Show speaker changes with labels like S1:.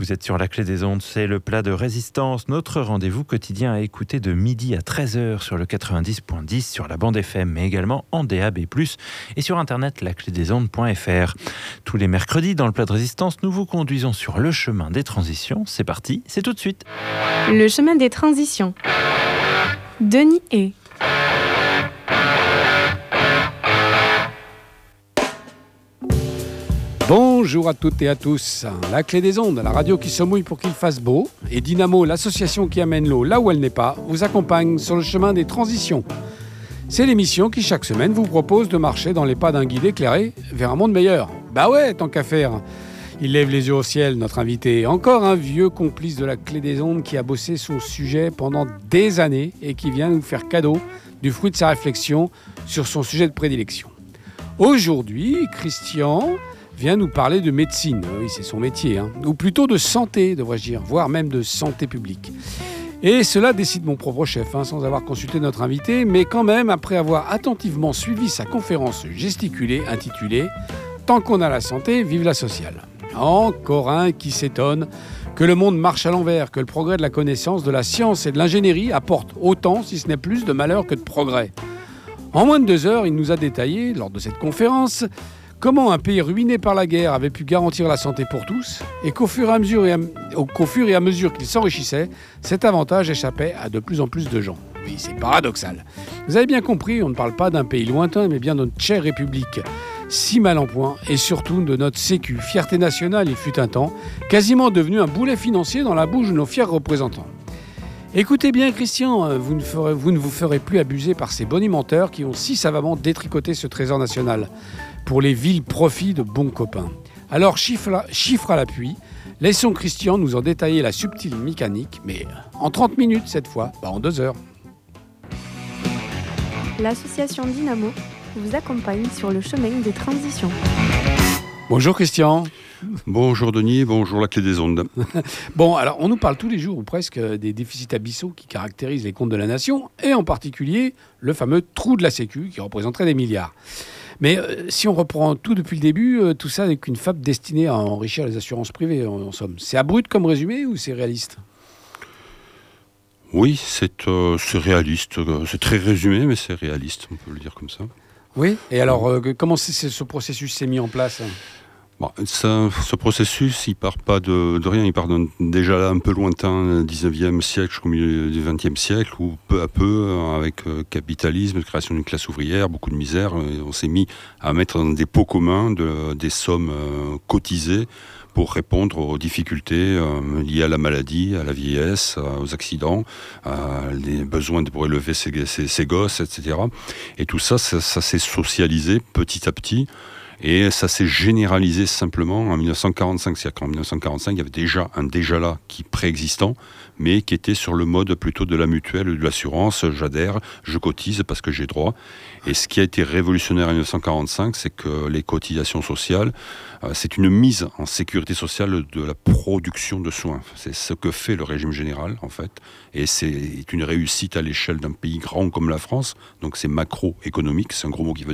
S1: vous êtes sur la Clé des Ondes, c'est le plat de résistance, notre rendez-vous quotidien à écouter de midi à 13h sur le 90.10 sur la bande FM, mais également en DAB+, et sur internet laclédesondes.fr. Tous les mercredis, dans le plat de résistance, nous vous conduisons sur le chemin des transitions. C'est parti, c'est tout de suite.
S2: Le chemin des transitions. Denis Hay.
S3: Bonjour à toutes et à tous. La Clé des Ondes, la radio qui se mouille pour qu'il fasse beau, et Dynamo, l'association qui amène l'eau là où elle n'est pas, vous accompagne sur le chemin des transitions. C'est l'émission qui, chaque semaine, vous propose de marcher dans les pas d'un guide éclairé vers un monde meilleur. Bah ouais, tant qu'à faire. Il lève les yeux au ciel, notre invité. Encore un vieux complice de la Clé des Ondes qui a bossé son sujet pendant des années et qui vient nous faire cadeau du fruit de sa réflexion sur son sujet de prédilection. Aujourd'hui, Christian vient nous parler de médecine. Oui, c'est son métier, ou plutôt de santé, devrais-je dire, voire même de santé publique. Et cela décide mon propre chef, sans avoir consulté notre invité, mais quand même après avoir attentivement suivi sa conférence gesticulée intitulée « Tant qu'on a la santé, vive la sociale ». Encore un qui s'étonne que le monde marche à l'envers, que le progrès de la connaissance, de la science et de l'ingénierie apporte autant, si ce n'est plus, de malheur que de progrès. En moins de 2 heures, il nous a détaillé, lors de cette conférence, comment un pays ruiné par la guerre avait pu garantir la santé pour tous et qu'au fur et à mesure qu'il s'enrichissait, cet avantage échappait à de plus en plus de gens. Oui, c'est paradoxal. Vous avez bien compris, on ne parle pas d'un pays lointain, mais bien de notre chère République, si mal en point, et surtout de notre sécu, fierté nationale, il fut un temps, quasiment devenu un boulet financier dans la bouche de nos fiers représentants. Écoutez bien Christian, vous ne vous ferez plus abuser par ces bonimenteurs qui ont si savamment détricoté ce trésor national pour les vils profits de bons copains. Alors chiffre à l'appui, laissons Christian nous en détailler la subtile mécanique, mais en 30 minutes cette fois, en 2 heures.
S2: L'association Dynamo vous accompagne sur le chemin des transitions.
S3: Bonjour Christian.
S4: Bonjour Denis, bonjour la Clé des Ondes.
S3: Bon, alors on nous parle tous les jours ou presque des déficits abyssaux qui caractérisent les comptes de la nation et en particulier le fameux trou de la Sécu qui représenterait des milliards. Mais si on reprend tout depuis le début, tout ça n'est qu'une fable destinée à enrichir les assurances privées en somme. C'est abrupt comme résumé ou c'est réaliste ?
S4: Oui, c'est réaliste. C'est très résumé, mais c'est réaliste, on peut le dire comme ça.
S3: Oui, et alors comment ce processus s'est mis en place ?
S4: Bon, ce processus, il part pas de rien, il part déjà là un peu lointain, 19e siècle jusqu'au milieu du 20e siècle, où peu à peu, avec capitalisme, création d'une classe ouvrière, beaucoup de misère, on s'est mis à mettre dans des pots communs des sommes cotisées pour répondre aux difficultés liées à la maladie, à la vieillesse, aux accidents, les besoins pour élever ses gosses, etc. Et tout ça s'est socialisé petit à petit. Et ça s'est généralisé simplement en 1945. C'est-à-dire qu'en 1945, il y avait déjà un déjà-là qui préexistant, mais qui était sur le mode plutôt de la mutuelle, de l'assurance. J'adhère, je cotise parce que j'ai droit. Et ce qui a été révolutionnaire en 1945, c'est que les cotisations sociales, c'est une mise en sécurité sociale de la production de soins. C'est ce que fait le régime général, en fait. Et c'est une réussite à l'échelle d'un pays grand comme la France. Donc c'est macroéconomique, c'est un gros mot qui veut